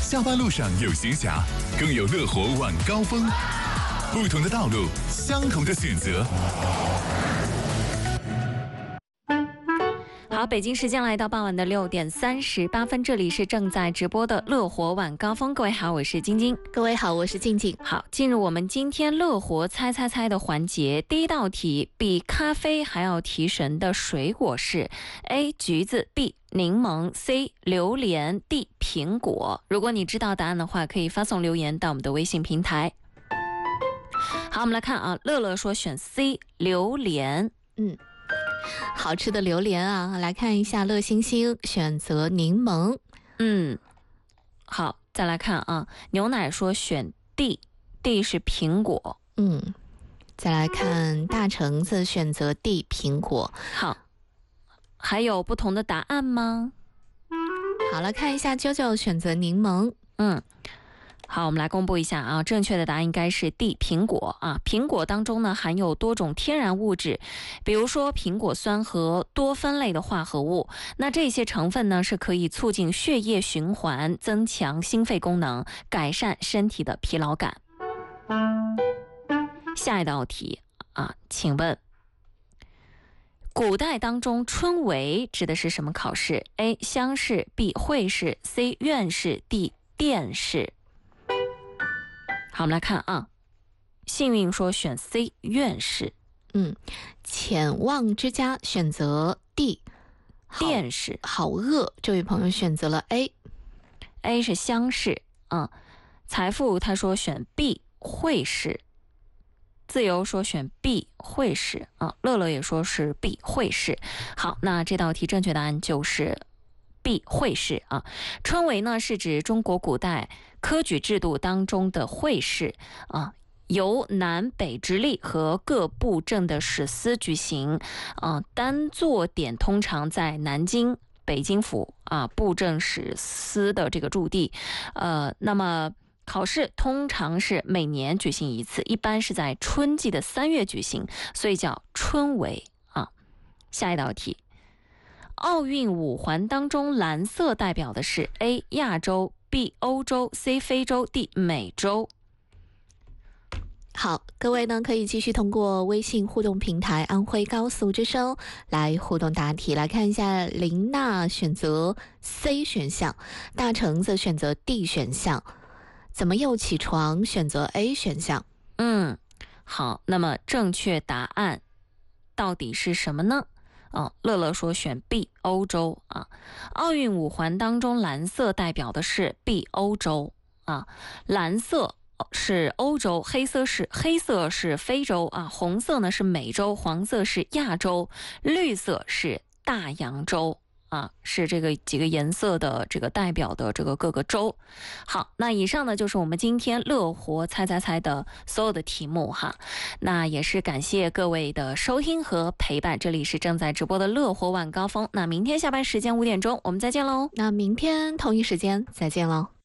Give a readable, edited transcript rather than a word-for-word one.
下班路上有闲暇，更有乐活晚高峰。不同的道路，相同的选择。 好，北京时间来到傍晚的6点38分，这里是正在直播的乐活晚高峰。各位好，我是晶晶。 各位好，我是静静。 好，进入我们今天乐活猜猜猜的环节。第一道题，比咖啡还要提神的水果是 A 橘子， B 柠檬， C 榴莲， D 苹果。如果你知道答案的话，可以发送留言到我们的微信平台。好，我们来看啊，乐乐说选 C 榴莲。 好吃的榴莲啊，来看一下乐星星选择柠檬。 好，再来看啊，牛奶说选 D 是苹果。 再来看大橙子选择 D 苹果。 好，还有不同的答案吗？ 好了，看一下啾啾选择柠檬。 好，我们来公布一下啊，正确的答案应该是 D 苹果啊。苹果当中呢含有多种天然物质，比如说苹果酸和多酚类的化合物。那这些成分呢是可以促进血液循环，增强心肺功能，改善身体的疲劳感。下一道题啊，请问古代当中春闱指的是什么考试？ A 乡试， B 会试， C 院试， D 殿试。好，我们来看啊，幸运说选 C 院士。 浅望之家选择 D 殿试。 好饿这位朋友选择了 A 是乡试啊。财富他说选 B 会试。自由说选 B 会试啊。乐乐也说是 B 会试。好，那这道题正确答案就是B 会试啊。春闱呢是指中国古代科举制度当中的会试啊，由南北直隶和各布政的史司举行啊。单座点通常在南京、北京府啊布政史司的这个驻地。那么考试通常是每年举行一次，一般是在春季的3月举行，所以叫春闱啊。下一道题，奥运5环当中蓝色代表的是 A 亚洲， B 欧洲， C 非洲， D 美洲。 好，各位呢可以继续通过微信互动平台安徽高速之声来互动答题。来看一下，林娜选择 C 选项，大橙子选择 D 选项，怎么又起床选择 A 选项。 好，那么正确答案到底是什么呢？乐乐说选 B 欧洲啊。奥运5环当中蓝色代表的是 B 欧洲啊。蓝色是欧洲，黑色是非洲啊，红色呢是美洲，黄色是亚洲，绿色是大洋洲啊，是这个几个颜色的这个代表的这个各个州。好，那以上呢就是我们今天乐活猜猜猜的所有的题目哈。那也是感谢各位的收听和陪伴，这里是正在直播的乐活晚高峰。那明天下班时间5点钟我们再见喽。 那明天同一时间再见喽。